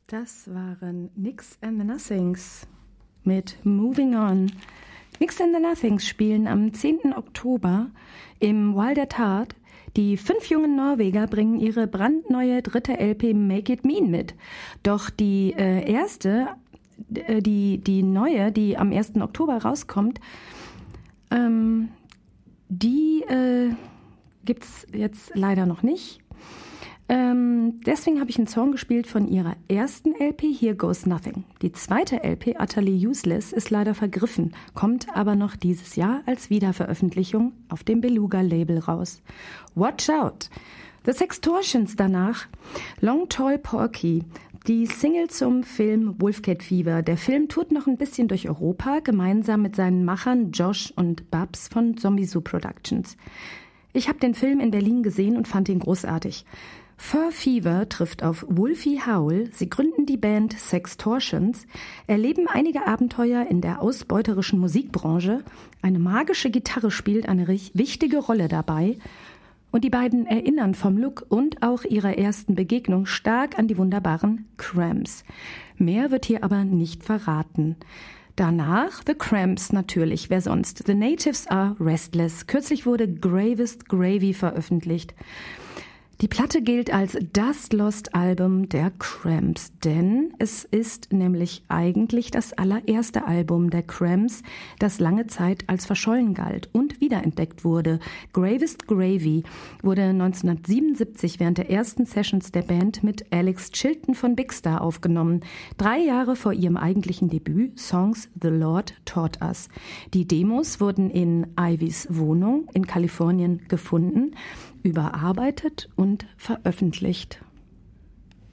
Das waren Nix and the Nothings mit Moving On. Nix and the Nothings spielen am 10. Oktober im Wild at Heart. Die 5 jungen Norweger bringen ihre brandneue 3. LP Make It Mean mit. Doch die erste, die neue, die am 1. Oktober rauskommt, die gibt's jetzt leider noch nicht. Deswegen habe ich einen Song gespielt von ihrer ersten LP, Here Goes Nothing. Die 2. LP, Utterly Useless, ist leider vergriffen, kommt aber noch dieses Jahr als Wiederveröffentlichung auf dem Beluga-Label raus. Watch Out! The Sextortions danach, Long Tall Porky, die Single zum Film Wolfcat Fever. Der Film tourt noch ein bisschen durch Europa, gemeinsam mit seinen Machern Josh und Babs von Zombie Zoo Productions. Ich habe den Film in Berlin gesehen und fand ihn großartig. Fur Fever trifft auf Wolfie Howl. Sie gründen die Band Sextortions, erleben einige Abenteuer in der ausbeuterischen Musikbranche. Eine magische Gitarre spielt eine wichtige Rolle dabei. Und die beiden erinnern vom Look und auch ihrer ersten Begegnung stark an die wunderbaren Cramps. Mehr wird hier aber nicht verraten. Danach The Cramps natürlich, wer sonst? The Natives Are Restless. Kürzlich wurde Gravest Gravy veröffentlicht. Die Platte gilt als das Lost-Album der Cramps, denn es ist nämlich eigentlich das allererste Album der Cramps, das lange Zeit als verschollen galt und wiederentdeckt wurde. Gravest Gravy wurde 1977 während der ersten Sessions der Band mit Alex Chilton von Big Star aufgenommen, 3 Jahre vor ihrem eigentlichen Debüt Songs The Lord Taught Us. Die Demos wurden in Ivys Wohnung in Kalifornien gefunden, überarbeitet und veröffentlicht.